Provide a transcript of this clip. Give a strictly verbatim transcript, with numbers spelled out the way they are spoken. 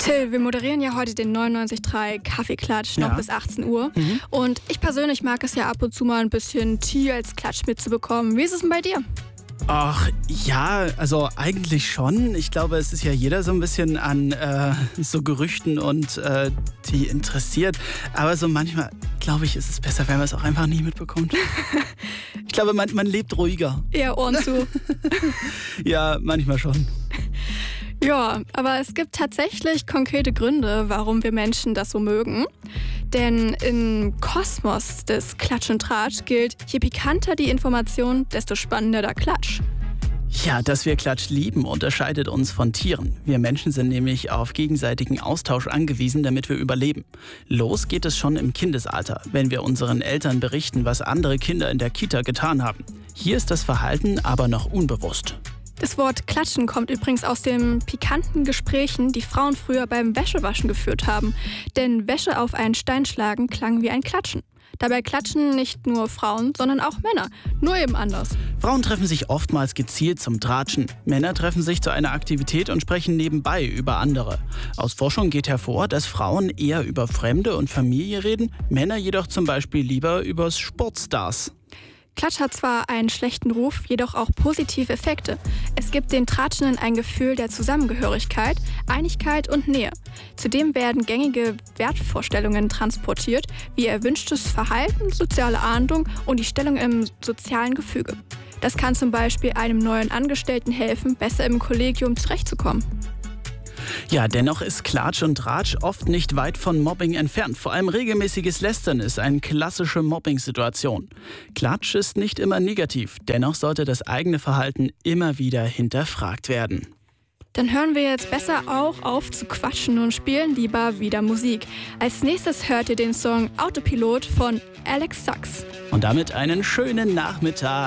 Till, wir moderieren ja heute den neunundneunzig Komma drei Kaffeeklatsch noch Ja. bis achtzehn Uhr. Mhm. Und ich persönlich mag es ja ab und zu mal ein bisschen Tee als Klatsch mitzubekommen. Wie ist es denn bei dir? Ach ja, also eigentlich schon. Ich glaube, es ist ja jeder so ein bisschen an äh, so Gerüchten und äh, die interessiert. Aber so manchmal, glaube ich, ist es besser, wenn man es auch einfach nie mitbekommt. Ich glaube, man, man lebt ruhiger. Eher Ohren zu. Ja, manchmal schon. Ja, aber es gibt tatsächlich konkrete Gründe, warum wir Menschen das so mögen. Denn im Kosmos des Klatsch und Tratsch gilt, je pikanter die Information, desto spannender der Klatsch. Ja, dass wir Klatsch lieben, unterscheidet uns von Tieren. Wir Menschen sind nämlich auf gegenseitigen Austausch angewiesen, damit wir überleben. Los geht es schon im Kindesalter, wenn wir unseren Eltern berichten, was andere Kinder in der Kita getan haben. Hier ist das Verhalten aber noch unbewusst. Das Wort Klatschen kommt übrigens aus den pikanten Gesprächen, die Frauen früher beim Wäschewaschen geführt haben. Denn Wäsche auf einen Stein schlagen klang wie ein Klatschen. Dabei klatschen nicht nur Frauen, sondern auch Männer. Nur eben anders. Frauen treffen sich oftmals gezielt zum Tratschen. Männer treffen sich zu einer Aktivität und sprechen nebenbei über andere. Aus Forschung geht hervor, dass Frauen eher über Fremde und Familie reden, Männer jedoch zum Beispiel lieber über Sportstars. Klatsch hat zwar einen schlechten Ruf, jedoch auch positive Effekte. Es gibt den Tratschenden ein Gefühl der Zusammengehörigkeit, Einigkeit und Nähe. Zudem werden gängige Wertvorstellungen transportiert, wie erwünschtes Verhalten, soziale Ahndung und die Stellung im sozialen Gefüge. Das kann zum Beispiel einem neuen Angestellten helfen, besser im Kollegium zurechtzukommen. Ja, dennoch ist Klatsch und Tratsch oft nicht weit von Mobbing entfernt. Vor allem regelmäßiges Lästern ist eine klassische Mobbing-Situation. Klatsch ist nicht immer negativ, dennoch sollte das eigene Verhalten immer wieder hinterfragt werden. Dann hören wir jetzt besser auch auf zu quatschen und spielen lieber wieder Musik. Als nächstes hört ihr den Song Autopilot von Alex Sachs. Und damit einen schönen Nachmittag.